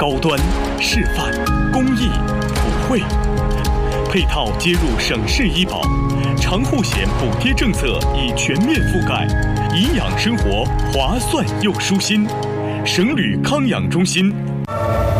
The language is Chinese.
高端、示范、公益、普惠，配套接入省市医保，长护险补贴政策已全面覆盖，颐养生活划算又舒心。省旅康养中心